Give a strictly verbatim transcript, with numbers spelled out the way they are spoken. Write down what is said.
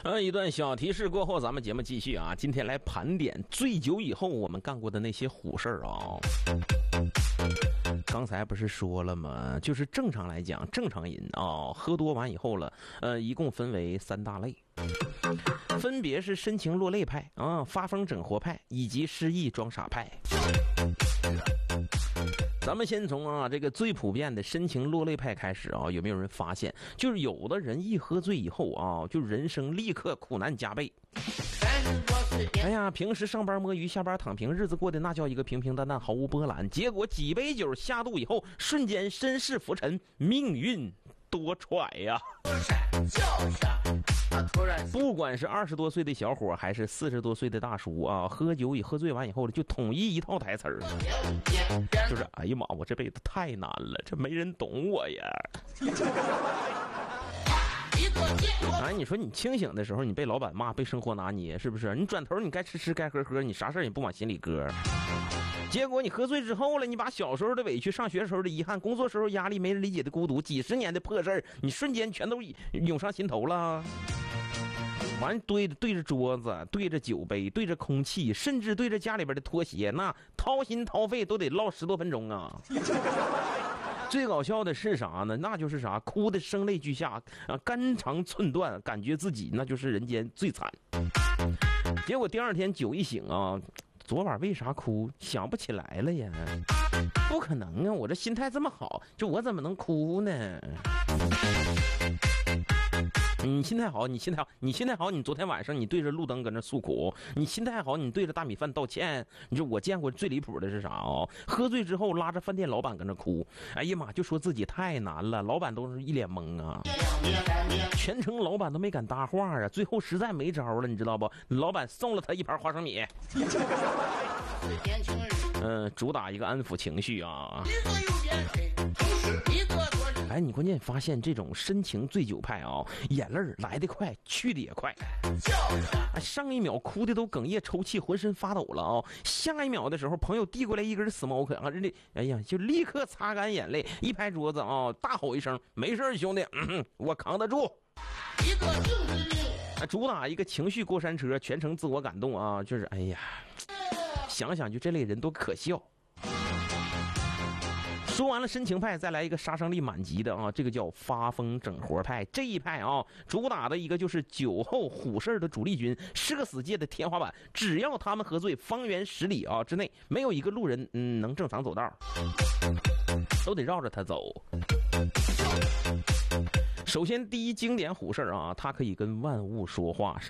呃，一段小提示过后，咱们节目继续啊。今天来盘点醉酒以后我们干过的那些虎事儿啊。刚才不是说了吗？就是正常来讲，正常人啊，喝多完以后了，呃，一共分为三大类，分别是深情落泪派啊、发疯整活派以及失忆装傻派。咱们先从啊这个最普遍的深情落泪派开始啊，有没有人发现，就是有的人一喝醉以后啊，就人生立刻苦难加倍。哎呀，平时上班摸鱼，下班躺平，日子过得那叫一个平平淡淡，毫无波澜。结果几杯酒下肚以后，瞬间身世浮沉，命运多舛呀！不管是二十多岁的小伙，还是四十多岁的大叔啊，喝酒以喝醉完以后就统一一套台词儿，就是哎呀妈，我这辈子太难了，这没人懂我呀。哎，你说你清醒的时候，你被老板骂，被生活拿捏，是不是？你转头你该吃吃，该喝喝，你啥事也不往心里搁。结果你喝醉之后了，你把小时候的委屈、上学时候的遗憾、工作时候压力、没人理解的孤独、几十年的破事儿，你瞬间全都涌上心头了。完对着对着桌子，对着酒杯，对着空气，甚至对着家里边的拖鞋，那掏心掏肺都得唠十多分钟啊。最搞笑的是啥呢？那就是啥，哭的声泪俱下啊，肝肠寸断，感觉自己那就是人间最惨。结果第二天酒一醒啊，昨晚为啥哭想不起来了呀？不可能啊，我这心态这么好，就我怎么能哭呢？你心态好，你心态好，你心态好，你昨天晚上你对着路灯搁那诉苦，你心态好，你对着大米饭道歉。你说我见过最离谱的是啥哦？喝醉之后拉着饭店老板搁那哭，哎呀妈，就说自己太难了，老板都是一脸懵啊，全程老板都没敢搭话啊，最后实在没招了，你知道不？老板送了他一盘花生米。嗯、呃，主打一个安抚情绪啊。哎，你关键发现这种深情醉酒派啊，眼泪来得快，去的也快。哎，上一秒哭的都哽咽抽泣，浑身发抖了啊！下一秒的时候，朋友递过来一根 smoke 啊，这哎呀，就立刻擦干眼泪，一拍桌子啊，大吼一声：“没事，兄弟，嗯，我扛得住。”啊，主打一个情绪过山车，全程自我感动啊，就是哎呀，想想就这类人多可笑。说完了深情派，再来一个杀伤力满级的啊，这个叫发疯整活派。这一派啊，主打的一个就是酒后虎事的主力军，社死界的天花板。只要他们喝醉，方圆十里啊之内，没有一个路人嗯能正常走道，都得绕着他走。首先，第一经典虎事啊，它可以跟万物说话。